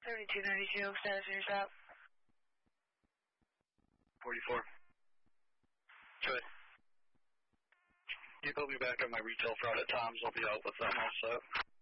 7292, status in your stop. 44. Good. You put me back on my retail fraud at Tom's, I'll be out with them also.